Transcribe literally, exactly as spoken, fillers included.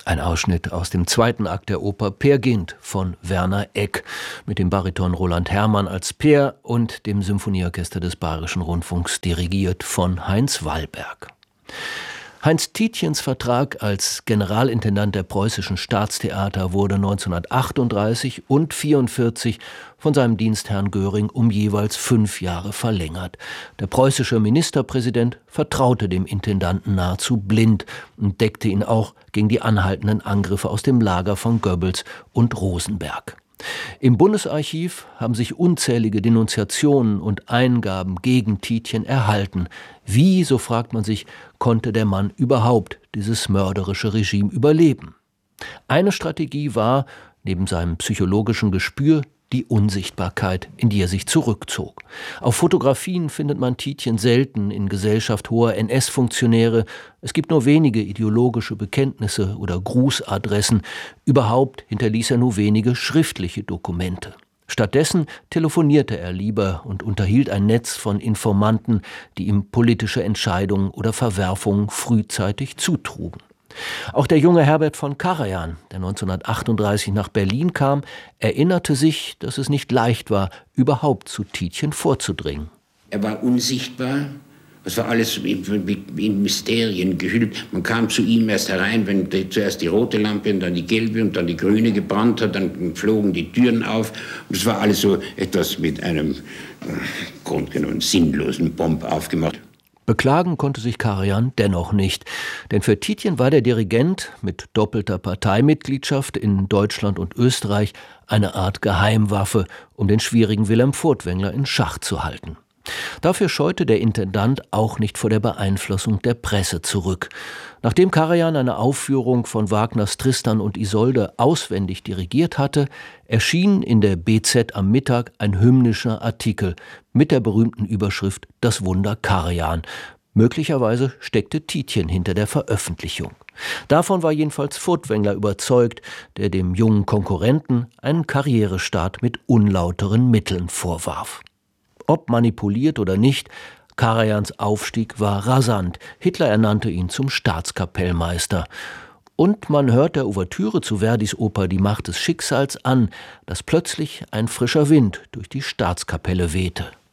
Ein Ausschnitt aus dem zweiten Akt der Oper Peer Gynt von Werner Egk mit dem Bariton Roland Herrmann als Peer und dem Symphonieorchester des Bayerischen Rundfunks dirigiert von Heinz Wallberg. Heinz Tietjens Vertrag als Generalintendant der Preußischen Staatstheater wurde neunzehnhundertachtunddreißig und neunzehnhundertvierundvierzig von seinem Dienstherrn Göring um jeweils fünf Jahre verlängert. Der preußische Ministerpräsident vertraute dem Intendanten nahezu blind und deckte ihn auch gegen die anhaltenden Angriffe aus dem Lager von Goebbels und Rosenberg. Im Bundesarchiv haben sich unzählige Denunziationen und Eingaben gegen Tietjen erhalten. Wie, so fragt man sich, konnte der Mann überhaupt dieses mörderische Regime überleben? Eine Strategie war, neben seinem psychologischen Gespür, die Unsichtbarkeit, in die er sich zurückzog. Auf Fotografien findet man Tietjen selten in Gesellschaft hoher N S-Funktionäre. Es gibt nur wenige ideologische Bekenntnisse oder Grußadressen. Überhaupt hinterließ er nur wenige schriftliche Dokumente. Stattdessen telefonierte er lieber und unterhielt ein Netz von Informanten, die ihm politische Entscheidungen oder Verwerfungen frühzeitig zutrugen. Auch der junge Herbert von Karajan, der neunzehnhundertachtunddreißig nach Berlin kam, erinnerte sich, dass es nicht leicht war, überhaupt zu Tietjen vorzudringen. Er war unsichtbar, es war alles in Mysterien gehüllt. Man kam zu ihm erst herein, wenn die, zuerst die rote Lampe und dann die gelbe und dann die grüne gebrannt hat, dann flogen die Türen auf. Und es war alles so etwas mit einem äh, grundgenommen sinnlosen Pomp aufgemacht. Beklagen konnte sich Karajan dennoch nicht, denn für Tietjen war der Dirigent mit doppelter Parteimitgliedschaft in Deutschland und Österreich eine Art Geheimwaffe, um den schwierigen Wilhelm Furtwängler in Schach zu halten. Dafür scheute der Intendant auch nicht vor der Beeinflussung der Presse zurück. Nachdem Karajan eine Aufführung von Wagners Tristan und Isolde auswendig dirigiert hatte, erschien in der B Z am Mittag ein hymnischer Artikel mit der berühmten Überschrift »Das Wunder Karajan«. Möglicherweise steckte Tietjen hinter der Veröffentlichung. Davon war jedenfalls Furtwängler überzeugt, der dem jungen Konkurrenten einen Karrierestart mit unlauteren Mitteln vorwarf. Ob manipuliert oder nicht, Karajans Aufstieg war rasant. Hitler ernannte ihn zum Staatskapellmeister. Und man hört der Ouvertüre zu Verdis Oper Die Macht des Schicksals an, dass plötzlich ein frischer Wind durch die Staatskapelle wehte.